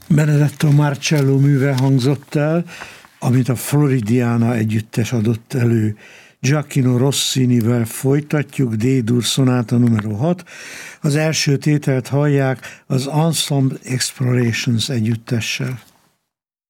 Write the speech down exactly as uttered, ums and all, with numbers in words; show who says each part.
Speaker 1: Benedetto Marcello műve hangzott el, amit a Floridiana együttes adott elő. Gioacchino Rossinivel folytatjuk, D-dur szonáta numero hat. Az első tételt hallják az Ensemble Explorations együttessel.